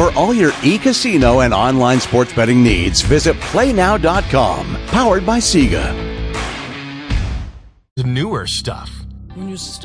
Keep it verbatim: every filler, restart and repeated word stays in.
For all your e-casino and online sports betting needs, visit play now dot com. Powered by Sega. The newer stuff. When you